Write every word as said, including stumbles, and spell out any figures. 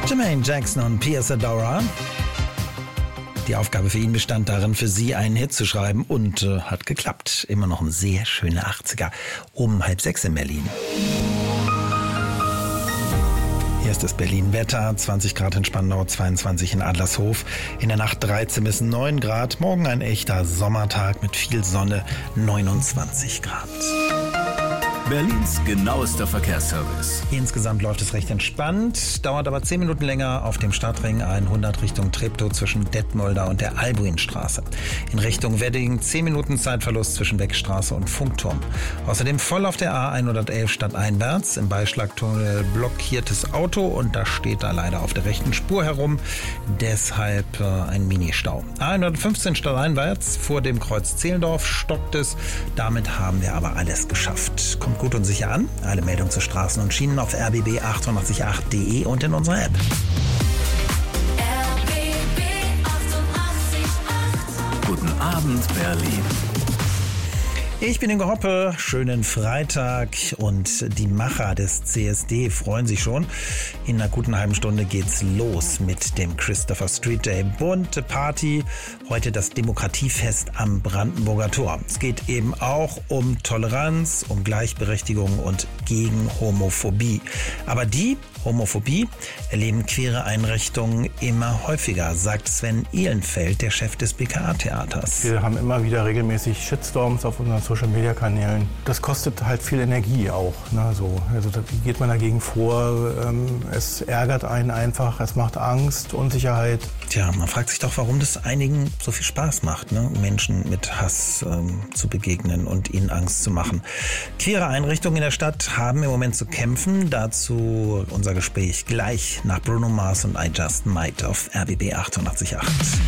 Jermaine Jackson und Piers Adora. Die Aufgabe für ihn bestand darin, für sie einen Hit zu schreiben und äh, hat geklappt. Immer noch ein sehr schöner achtziger. Um halb sechs in Berlin. Hier ist das Berlin-Wetter, zwanzig Grad in Spandau, zweiundzwanzig in Adlershof. In der Nacht dreizehn bis neun Grad. Morgen ein echter Sommertag mit viel Sonne, neunundzwanzig Grad. Berlins genauester Verkehrsservice. Insgesamt läuft es recht entspannt, dauert aber zehn Minuten länger auf dem Stadtring hundert Richtung Treptow zwischen Detmolder und der Albuinstraße. In Richtung Wedding zehn Minuten Zeitverlust zwischen Beckstraße und Funkturm. Außerdem voll auf der A hundertelf stadteinwärts, im Beischlagtunnel blockiertes Auto und das steht da leider auf der rechten Spur herum, deshalb äh, ein Ministau. A hundertfünfzehn stadteinwärts vor dem Kreuz Zehlendorf stockt es, damit haben wir aber alles geschafft. Kommt gut und sicher an. Alle Meldungen zu Straßen und Schienen auf r b b achtundachtzig punkt acht punkt d e und in unserer App. R B B achtundachtzig Komma acht. Guten Abend, Berlin. Ich bin Ingo Hoppe, schönen Freitag und die Macher des C S D freuen sich schon. In einer guten halben Stunde geht's los mit dem Christopher Street Day. Bunte Party, heute das Demokratiefest am Brandenburger Tor. Es geht eben auch um Toleranz, um Gleichberechtigung und gegen Homophobie. Aber die Homophobie erleben queere Einrichtungen immer häufiger, sagt Sven Ehlenfeld, der Chef des B K A-Theaters. Wir haben immer wieder regelmäßig Shitstorms auf unseren Social-Media-Kanälen. Das kostet halt viel Energie auch. Ne, so. Also da geht man dagegen vor, ähm, es ärgert einen einfach, es macht Angst, Unsicherheit. Tja, man fragt sich doch, warum das einigen so viel Spaß macht, ne? Menschen mit Hass ähm, zu begegnen und ihnen Angst zu machen. Queere Einrichtungen in der Stadt haben im Moment zu kämpfen. Dazu unser Gespräch gleich nach Bruno Mars und I Just Might auf R B B achtundachtzig Komma acht.